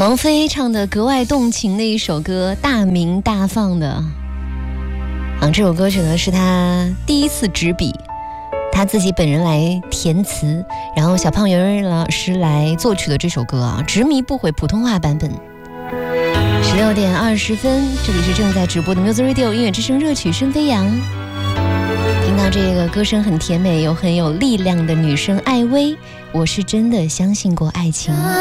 王菲唱的格外动情的一首歌，大鸣大放的。这首歌曲呢是她第一次执笔，她自己本人来填词，然后小胖圆圆老师来作曲的这首歌啊，执迷不悔普通话版本。16点20分，这里是正在直播的 Music Radio 音乐之声热曲声飞扬。听到这个歌声很甜美又很有力量的女生艾薇，我是真的相信过爱情。